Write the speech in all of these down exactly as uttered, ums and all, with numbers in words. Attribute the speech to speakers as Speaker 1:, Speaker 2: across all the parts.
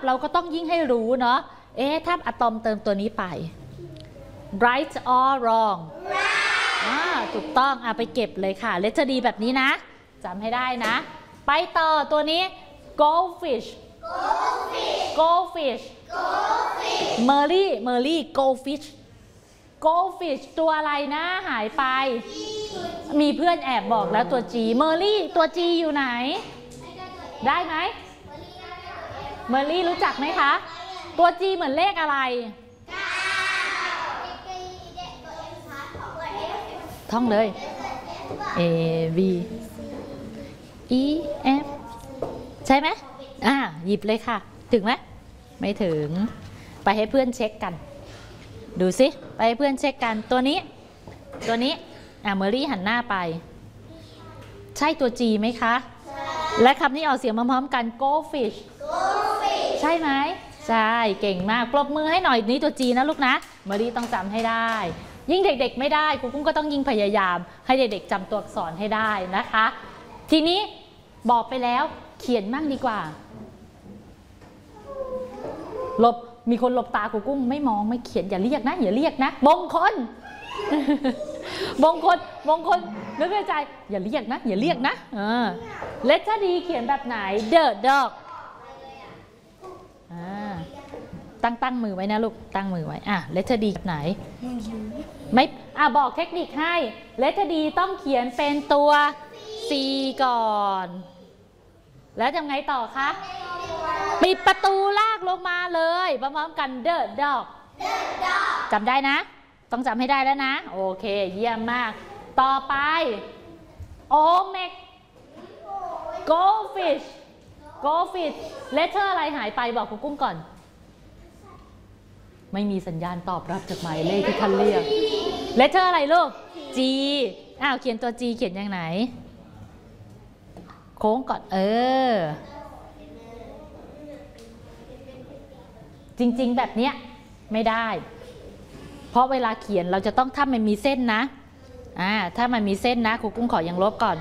Speaker 1: เราก็ต้องยิ่งให้รู้เนาะเอ๊ะถ้าอะตอมเติมตัวนี้ไป right or wrong อ่าถูกต้องอ่ะไปเก็บเลยค่ะเลตเตอร์ดีแบบนี้นะจำให้ได้นะไปต่อตัวนี้ goldfish goldfish Merly Merly goldfish goldfish ตัวอะไรนะหายไปมีเพื่อนแอบบอกแล้วตัว G Merly ตัว G อยู่ไหนได้ไหม Merly รู้จักไหมคะตัว G เหมือนเลขอะไรท่องเลย A B E F ใช่ไหมอ่าหยิบเลยค่ะถึงไหมไม่ถึงไปให้เพื่อนเช็คกันดูสิไปให้เพื่อนเช็คกันตัวนี้ตัวนี้อ่าเมอรี่หันหน้าไปใช่ตัว G ไหมคะและคำนี้ออกเสียงพร้อมๆกัน goldfish ใช่ไหมใช่เก่งมากปรบมือให้หน่อยนี้ตัว G นะลูกนะเมอรี่ต้องจำให้ได้ยิ่งเด็กๆไม่ได้ครูกุ้งก็ต้องยิ่งพยายามให้เด็กๆจำตัวอักษรให้ได้นะคะทีนี้บอกไปแล้วเขียนมั่งดีกว่าหลบมีคนหลบตาครูกุ้งไม่มองไม่เขียนอย่าเรียกนะอย่าเรียกนะมงคลมงคลมงคลนึกในใจอย่าเรียกนะอย่าเรียกนะเออเลตเตอร์ดีเขียนแบบไหน the dog อ่าตั้งตั้งมือไว้นะลูกตั้งมือไว้อ่ะเลตเตอร์ดีแบบไหนไม่อ่ะบอกเทคนิคให้เลตเตอร์ดีต้องเขียนเป็นตัว C ก่อนแล้วทำไงต่อคะปิดประตูลากลงมาเลยพร้อมๆกัน the dog จำได้นะต้องจำให้ได้แล้วนะโอเคเยี่ยมมากต่อไปโอเมก goldfish goldfish เลตเตอร์อะไรหายไปบอกครูกุ้งก่อนไม่มีสัญญาณตอบรับจากหมายเลขที่ท่านเรียกเลตเตอร์อะไรลูก G อ้าวเขียนตัว G เขียนยังไงโค้งก่อนเออจริงๆแบบเนี้ยไม่ได้เพราะเวลาเขียนเราจะต้องถ้ามันมีเส้นนะอ่าถ้ามันมีเส้นนะครูกุ้งขอยังลบก่อน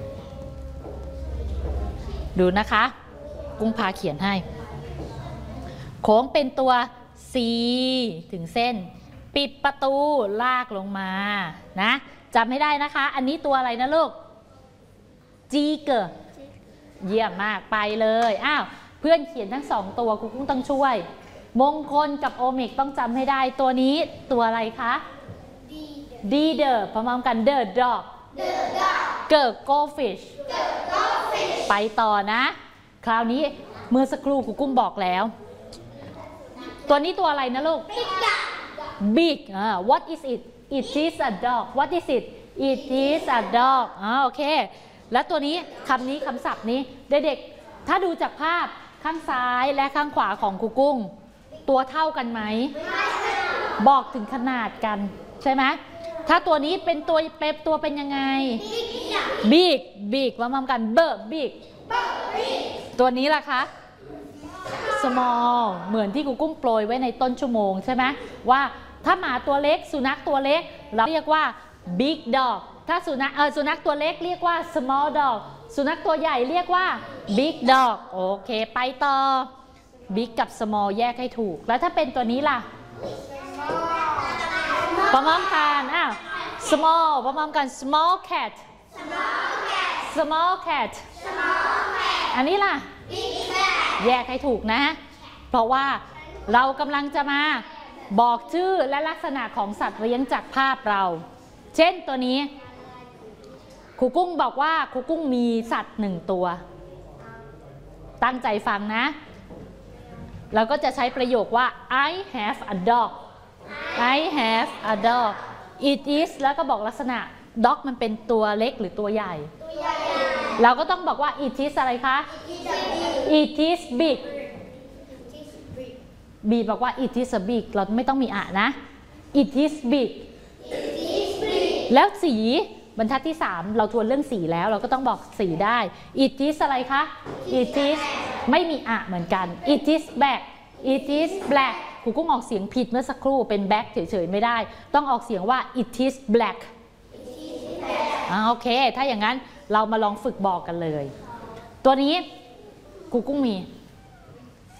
Speaker 1: ดูนะคะกุ้งพาเขียนให้โค้งเป็นตัว C ถึงเส้นปิดประตูลากลงมานะจำให้ได้นะคะอันนี้ตัวอะไรนะลูก G เกอร์เยี่ยมมากไปเลยอ้าวเพื่อนเขียนทั้งสองตัวครูกุ้งต้องช่วยมงคลกับโอเมกต้องจำให้ได้ตัวนี้ตัวอะไรคะดีเดอร์พร้อมๆกันเดอร์ดอกเกิร์โกฟิชไปต่อนะคราวนี้เมื่อสักครู่ครูกุ้งบอกแล้วตัวนี้ตัวอะไรนะลูก big อ่า what is it it is a dog what is it it is a dog อ่าโอเคแล้วตัวนี้คำนี้คำศัพท์นี้เด็กๆถ้าดูจากภาพข้างซ้ายและข้างขวาของครูกุ้งตัวเท่ากันไหมบอกถึงขนาดกันใช่ไหมถ้าตัวนี้เป็นตัวเป็นตัวเป็นยังไง big big ว่ามากันเบอร์ big ตัวนี้ล่ะคะ small เหมือนที่ครูกุ้งโปรยไว้ในต้นชั่วโมงใช่ไหมว่าถ้าหมาตัวเล็กสุนัขตัวเล็กเราเรียกว่า big dog ถ้าสุนัขเออสุนัขตัวเล็กเรียกว่า small dog สุนัขตัวใหญ่เรียกว่า big dog โอเคไปต่อ big กับ small แยกให้ถูกแล้วถ้าเป็นตัวนี้ล่ะพร้อมๆกันอ้าว small พร้อมๆกัน small cat small cat อันนี้ล่ะแยกให้ถูกนะเพราะว่าเรากำลังจะมาบอกชื่อและลักษณะของสัตว์เลี้ยงจากภาพเราเช่นตัวนี้ครูกุ้งบอกว่าครูกุ้งมีสัตว์หนึ่งตัวตั้งใจฟังนะเราก็จะใช้ประโยคว่า I have a dog I have a dog it is แล้วก็บอกลักษณะ dog มันเป็นตัวเล็กหรือตัวใหญ่เราก็ต้องบอกว่า it is อะไรคะ it is big b บอกว่า it is a big เราไม่ต้องมีอะนะ it is big แล้วสีบรรทัดที่สามเราทวนเรื่องสีแล้วเราก็ต้องบอกสีได้ it is อะไรคะ it is ไม่มีอะเหมือนกัน it is black it is black ครูกุ้งออกเสียงผิดเมื่อสักครู่เป็น black เฉยๆไม่ได้ต้องออกเสียงว่า it is black อ่าโอเคถ้าอย่างนั้นเรามาลองฝึกบอกกันเลยตัวนี้ครูกุ้งมี